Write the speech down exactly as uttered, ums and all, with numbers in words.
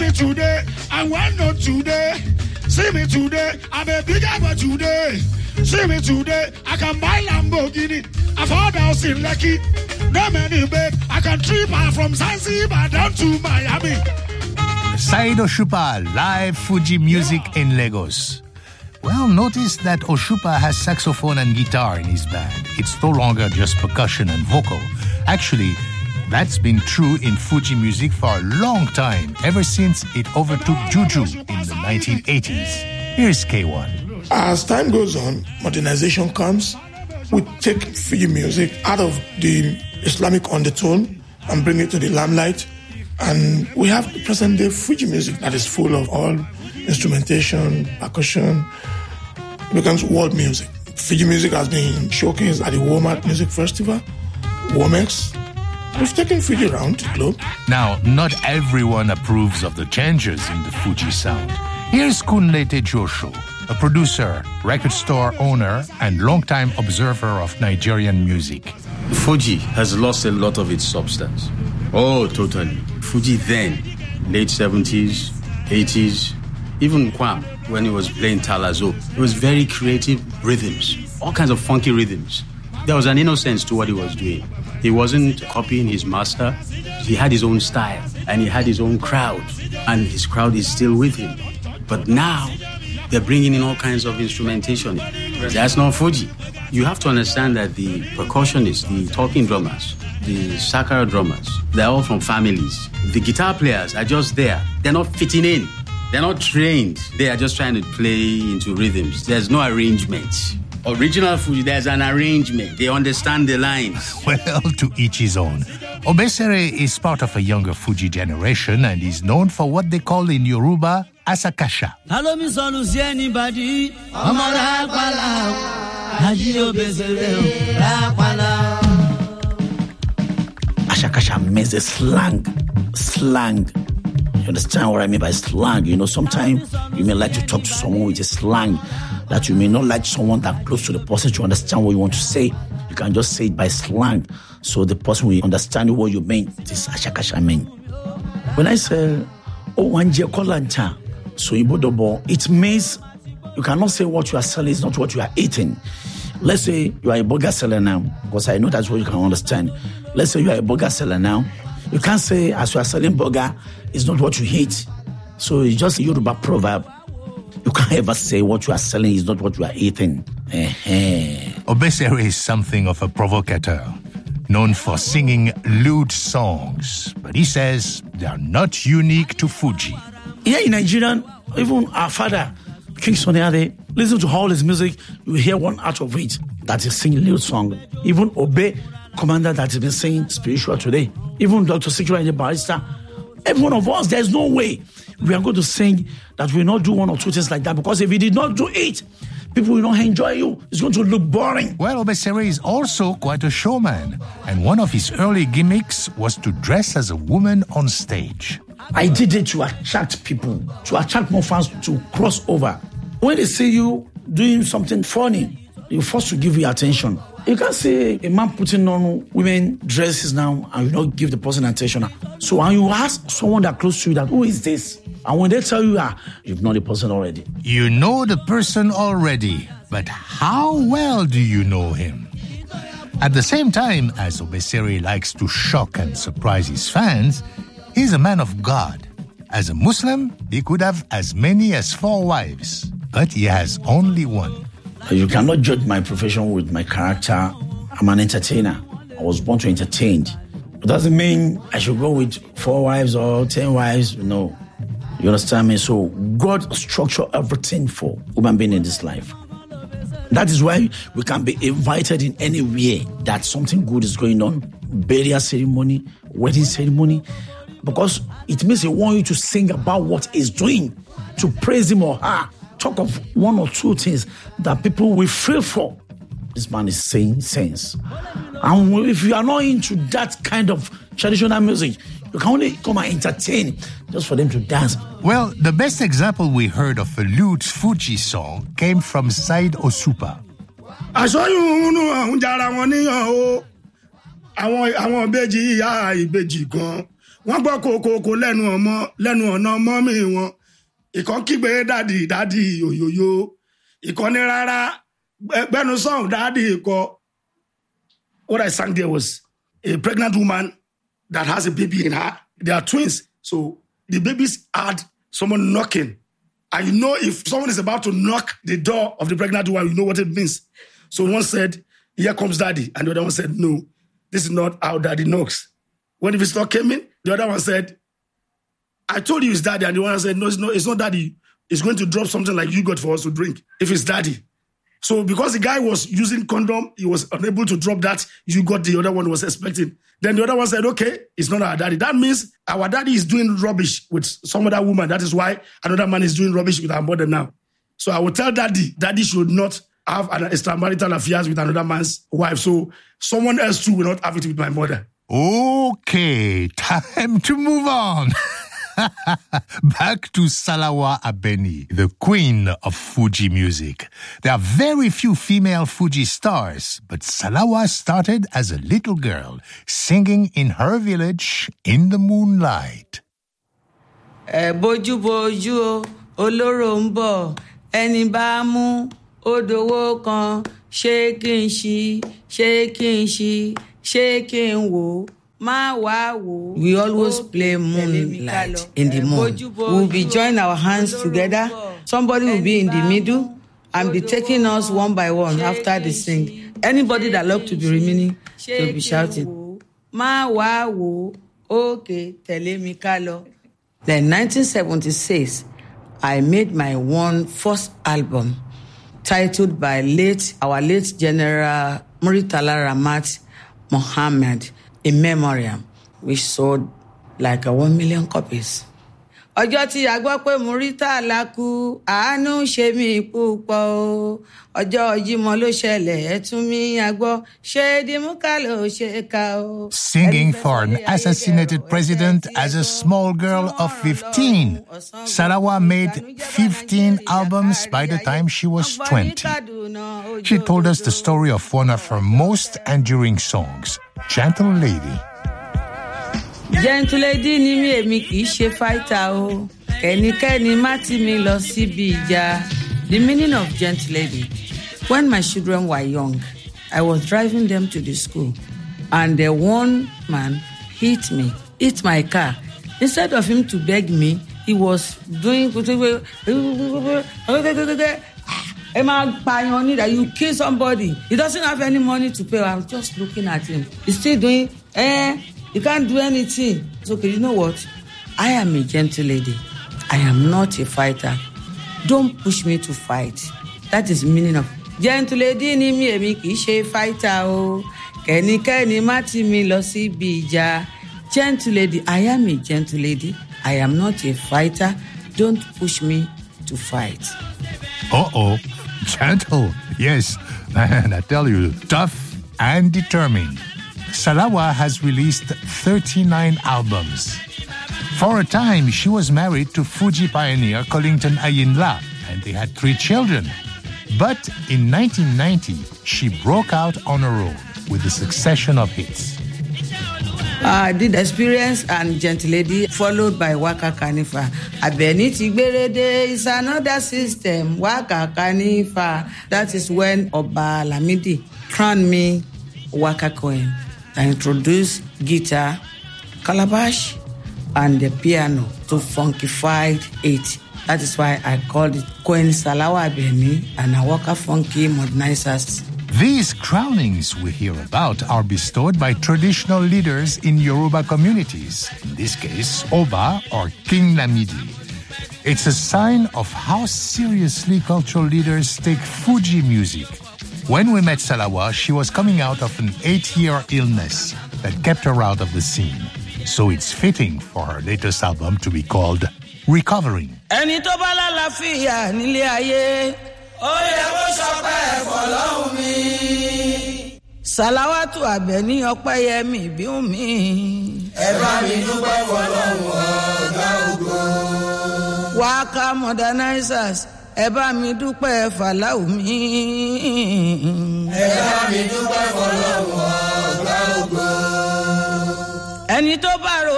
me today, and when not today. See me today, I'm a big guy today. See me today, I can buy Lamborghini. Afford house in Lekki. No many babe, I can trip her from Zanzibar down to Miami. Saheed Osupa, live Fuji music in Lagos. Well, notice that Osupa has saxophone and guitar in his band. It's no longer just percussion and vocal. Actually, that's been true in Fuji music for a long time, ever since it overtook Juju in the nineteen eighties. Here's K one. As time goes on, modernization comes. We take Fuji music out of the Islamic undertone and bring it to the limelight. And we have the present-day Fuji music that is full of all instrumentation, percussion. It becomes world music. Fuji music has been showcased at the Walmart Music Festival, Womex. We've taken Fuji around the globe. Now, not everyone approves of the changes in the Fuji sound. Here's Kunlete Joshua, a producer, record store owner, and longtime observer of Nigerian music. Fuji has lost a lot of its substance. Oh, totally. Fuji then, late seventies, eighties, even Kwam, when he was playing Talazo, it was very creative rhythms, all kinds of funky rhythms. There was an innocence to what he was doing. He wasn't copying his master. He had his own style, and he had his own crowd, and his crowd is still with him. But now, they're bringing in all kinds of instrumentation. That's not Fuji. You have to understand that the percussionists, the talking drummers, the sakara drummers, they're all from families. The guitar players are just there. They're not fitting in. They're not trained. They are just trying to play into rhythms. There's no arrangement. Original Fuji, there's an arrangement. They understand the lines. Well, to each his own. Obesere is part of a younger Fuji generation and is known for what they call in Yoruba Asakasha. Hello, Miss Olusi, anybody? Asakasha means a slang. Slang. You understand what I mean by slang? You know, sometimes you may like to talk to someone with a slang that you may not like someone that close to the person to understand what you want to say. You can just say it by slang, so the person will understand what you mean. This Asakasha mean. When I say, oh, one kolanta, so ibodobo, it means you cannot say what you are selling is not what you are eating. Let's say you are a burger seller now, because I know that's what you can understand. Let's say you are a burger seller now. You can't say as you are selling burger, it's not what you eat. So it's just a Yoruba proverb. You can't ever say what you are selling is not what you are eating. Obesere is something of a provocateur, known for singing lewd songs. But he says they are not unique to Fuji. Here in Nigeria, even our father, King Sunny Ade, listen to all his music, you hear one out of it that is singing lewd song. Even Obe, commander that has been singing spiritual today. Even Doctor Sikiru Ayinde Barrister. Every one of us, there's no way we are going to sing that we will not do one or two things like that, because if we did not do it, people will not enjoy you. It's going to look boring. Well, Obesere is also quite a showman, and one of his early gimmicks was to dress as a woman on stage. I did it to attract people, to attract more fans to cross over. When they see you doing something funny, you're forced to give you attention. You can't say a man putting on women dresses now and you don't give the person attention. So when you ask someone that close to you that, who is this? And when they tell you, ah, you've known the person already. You know the person already, but how well do you know him? At the same time, as Obesere likes to shock and surprise his fans, he's a man of God. As a Muslim, he could have as many as four wives, but he has only one. You cannot judge my profession with my character. I'm an entertainer. I was born to entertain. It doesn't mean I should go with four wives or ten wives. No. You understand me? So God structured everything for human being in this life. That is why we can be invited in any way that something good is going on. Burial ceremony, wedding ceremony. Because it means He wants you to sing about what He's doing, to praise Him or her. Talk of one or two things that people will feel for. This man is saying sense. And if you are not into that kind of traditional music, you can only come and entertain just for them to dance. Well, the best example we heard of a lewd Fuji song came from Saheed Osupa. I saw you àwọn jara wọn níyàn o. Àwọn àwọn ìbejì ìyá ìbejì gan. wọ́n gbọ́ kòkòkò lẹ́nu ọmọ lẹ́nu ọ̀nà ọmọ mi wọn ìkan kígbe dádì dádì òyòyò ìkan ní rárá gbẹnu sọ̀hún dádì ìkọ. What I sang there was a pregnant woman that has a baby in her. They are twins. So the babies had someone knocking. And you know if someone is about to knock the door of the pregnant woman, you know what it means. So one said, here comes daddy. And the other one said, no, this is not how daddy knocks. When the visitor came in, the other one said, I told you it's daddy. And the one said, no, it's not, it's not daddy. It's going to drop something like you got for us to drink if it's daddy. So because the guy was using condom, he was unable to drop that you got the other one was expecting. Then the other one said, okay, it's not our daddy. That means our daddy is doing rubbish with some other woman. That is why another man is doing rubbish with our mother now. So I will tell daddy, daddy should not have an extramarital affairs with another man's wife. So someone else too will not have it with my mother. Okay, time to move on. Back to Salawa Abeni, the queen of Fuji music. There are very few female Fuji stars, but Salawa started as a little girl, singing in her village in the moonlight. Boju boju oloro nbo eni ba mu odowo kan shaking shi shaking shi shaking wo. We always play moonlight in the moon. We'll be joining our hands together. Somebody will be in the middle and be taking us one by one after the sing. Anybody that loves to be remaining will be shouting. Okay, tele kalo. Then nineteen seventy-six, I made my one first album titled by late our late General Muritala Ramat Mohammed. In memoriam, which sold like a one million copies. Ọjọ́ tí a gbọ́ pé Muritala kú, àánú ṣe mí púpọ̀ o. Ọjọ́ Jímọ̀ ló ṣẹlẹ̀, ẹ tún mi àgbọ́, ṣé Dímúkà ló ṣe ká o. Singing for an assassinated president as a small girl of fifteen, Salawa made fifteen albums by the time she was twenty. She told us the story of one of her most enduring songs, Gentle Lady. Gentle lady ni mi èmi kì í ṣe fighter o. Kẹ́nikẹ́ni má tì mí lọ síbi ìjà. The meaning of gentle lady. When my children were young, I was driving them to the school, and the one man hit me, hit my car. Instead of him to beg me, he was doing that you kill somebody. He doesn't have any money to pay. I was just looking at him. He's still doing, eh, you can't do anything. It's okay, you know what? I am a gentle lady. I am not a fighter. Don't push me to fight. That is the meaning of gentle lady ni mi èmi kì í ṣe fighter o. Kẹ́nikẹ́ni má tì mí lọ síbi ìjà. Gentle lady, I am a gentle lady. I am not a fighter. Don't push me to fight. Uh-oh. Gentle. Yes. And I tell you, tough and determined. Salawa has released thirty-nine albums. For a time, she was married to Fuji pioneer Kollington Ayinla, and they had three children. But in nineteen ninety, she broke out on her own with a succession of hits. I did Experience and Gentle Lady, followed by Waka Kanifa. Abeni Tigberede is another system, Waka Kanifa. That is when Oba Lamidi crowned me Waka Cohen. I introduced guitar, calabash, and the piano to funkified it. That is why I called it Queen Salawa Abeni and Awaka Funky Modernizers. These crownings we hear about are bestowed by traditional leaders in Yoruba communities, in this case, Oba or King Lamidi. It's a sign of how seriously cultural leaders take Fuji music. When we met Salawa, she was coming out of an eight-year illness that kept her out of the scene. So it's fitting for her latest album to be called Recovering. Ẹni tó bá lálàáfíà nílé ayé, ó yẹ kó ṣọpẹ́ fọ́lọ́run mi. Salawatu Abeni Ọpẹ́yẹmí Bíúnmi. Ẹ bá mi dúpẹ́ fọ́lọ́run ọ̀gá ògo. Waka Modernizers, ẹ bá mi dúpẹ́ Fàláù mi. Ẹ bá mi dúpẹ́ fọ́lọ́run ọ̀gá ògo. Ẹni tó bá ro